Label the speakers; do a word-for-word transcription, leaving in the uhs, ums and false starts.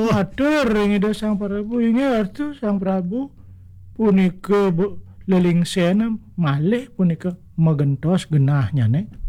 Speaker 1: matur ingida Sang Prabu ingat atuh Sang Prabu punika lelingsena malih punika magentos genahnya ne